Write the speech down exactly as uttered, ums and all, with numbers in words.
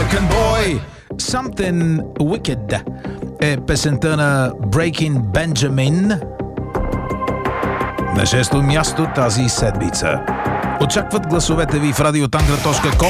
American Boy. Something Wicked е песента на Breaking Benjamin. На шесто място тази седмица. Очакват гласовете ви в радиотангра точка ком.